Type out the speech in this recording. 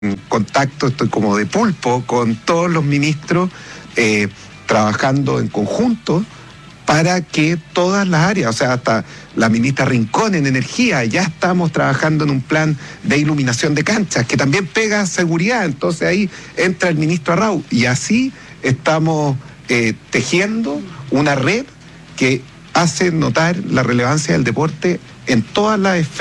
contacto, estoy como de pulpo con todos los ministros, trabajando en conjunto para que todas las áreas, o sea, hasta la ministra Rincón en energía, ya estamos trabajando en un plan de iluminación de canchas, que también pega seguridad, entonces ahí entra el ministro Arrau, y así estamos tejiendo una red que hace notar la relevancia del deporte en todas las esferas